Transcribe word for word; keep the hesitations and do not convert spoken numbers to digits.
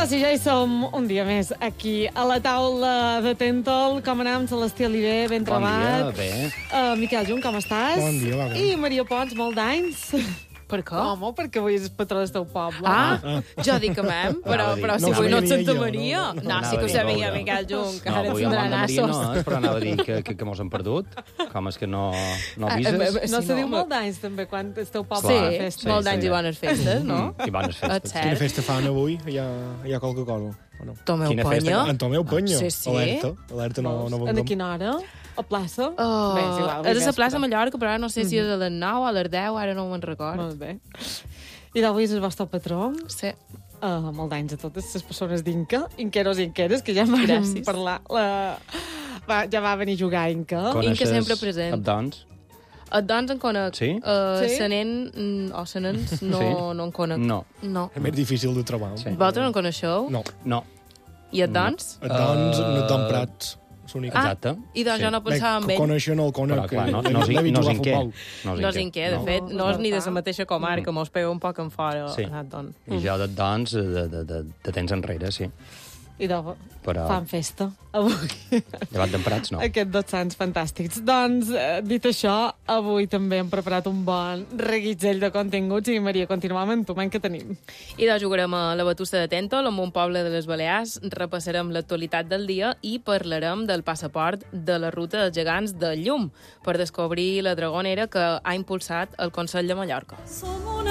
sí, ja hi som un dia més aquí a la taula de Tentol. Com anem, Celestí Oliver, ben Bon trobat. dia, bé. Uh, Miquel Junt, com estàs? Bon dia, va bé. I Maria Pons, molt d'anys. Per què? Home, perquè avui és patró del teu poble. Ah, ah. Jo dic que m'hem, però, Anava a dir. però si No, avui no et sabia Santa jo, Maria. no, No, no, no, sí que ho Anava a dir, sabia, no, Miquel Junt, que No, ara ets avui un el Mont de Maria granassos. no és, però anava a dir que, que, que mos hem perdut. Com és que no, no Ah, avises? eh, No Sí, se no, diu no. molt d'anys, també, quan el teu poble Sí, fa festa. sí, molt sí, d'anys sí. i bones festes, no? I bones Et festes. cert. Quina festa fan avui? Hi ha, hi ha qualque cosa? O no? Tomeu Quina festa? Penyo. En Tomeu Penyo. Sí, sí. Alerta. Alerta no, no En a bon quina hora? A plaça? Oh, Bé, és igual, és a la plaça vespre. Mallorca, però ara no sé si és a les nou o a les deu, ara no me'n record. Molt bé. I d'avui és el vostre patró. Sí. Uh, molt d'anys a totes les persones d'Inca, inqueros i inqueres, que ja en vam Gràcies. parlar. La... Va, ja va venir a jugar a Inca. Con- Inca sempre present. Et doncs? Et doncs en conec. Sí? Uh, Sí? Senent, mm, o senents, no, Sí? no en conec. No. No. És més difícil de trobar. Sí. Vosaltres no en coneixeu? No. No. I et doncs? Et doncs, no et don Uh, Prats. L'únic. Ah, Exacte. I doncs Sí. jo no pensava en que ell. conèixer no el conec. Però, clar, no, que no, és, l'he vist no és jugar a inqué. futbol. No és inqué, de No. fet, no és ni de No. la mateixa comarca, mos pega un poc en fora. Sí. Ah, doncs. I jo, et doncs, de, de, de, de temps enrere, sí. I de... Però fan festa avui. llevat d'emprats, no. Aquests dos sants fantàstics. Doncs, eh, dit això, avui també hem preparat un bon reguitzell de continguts i, Maria, continuem amb tu, que tenim. I doncs jugarem a la Batussa de Tentol, amb un poble de les Balears, repassarem l'actualitat del dia i parlarem del passaport de la ruta dels gegants de Llum per descobrir la dragonera que ha impulsat el Consell de Mallorca. Som